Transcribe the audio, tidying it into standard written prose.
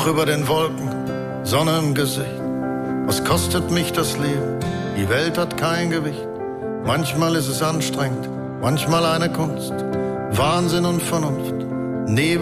Hoch über den Wolken, Sonne im Gesicht. Was kostet mich das Leben? Die Welt hat kein Gewicht. Manchmal ist es anstrengend, manchmal eine Kunst. Wahnsinn und Vernunft, Nebel